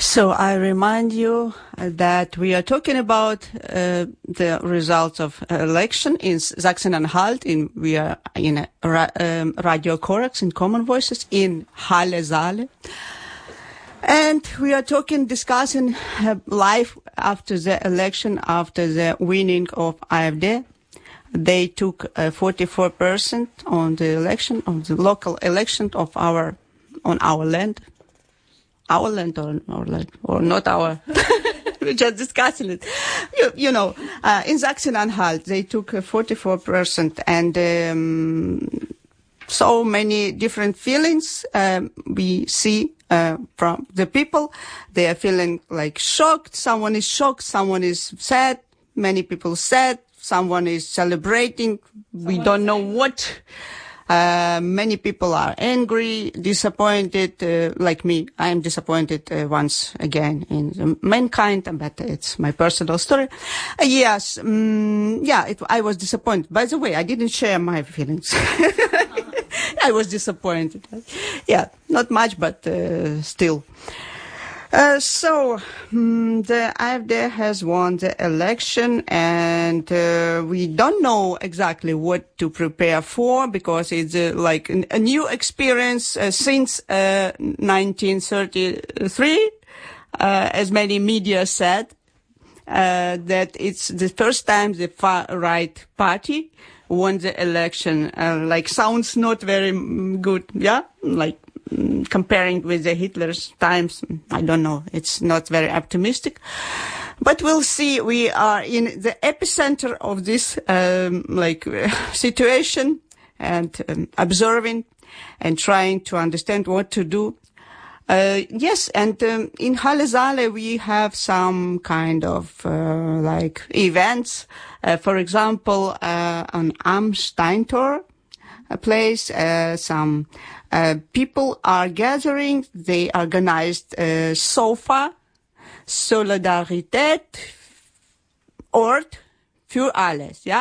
So I remind you that we are talking about the results of election in Sachsen-Anhalt. We are in Radio Korax in Common Voices in Halle Saale. And we are discussing live after the election, after the winning of AfD. They took 44% on the election, on the local election on our land. Our land or not our. We're just discussing it. You know, in Sachsen-Anhalt, they took 44% and so many different feelings we see from the people. They are feeling like shocked. Someone is shocked. Someone is sad. Many people sad. Someone is celebrating. We don't know what. Many people are angry, disappointed, like me. I am disappointed once again in mankind, but it's my personal story. Yes, I was disappointed. By the way, I didn't share my feelings. I was disappointed. Yeah, not much, but still. So the AfD has won the election, and we don't know exactly what to prepare for, because it's like a new experience since 1933, as many media said, that it's the first time the far-right party won the election. Sounds not very good, yeah? Comparing with the Hitler's times, I don't know. It's not very optimistic. But we'll see. We are in the epicenter of this, situation and observing and trying to understand what to do. Yes, and in Halle Saale we have some kind of events. For example, on Am Steintor place, some people are gathering. They organized SOFA, Solidarität, Ort für alles. Yeah.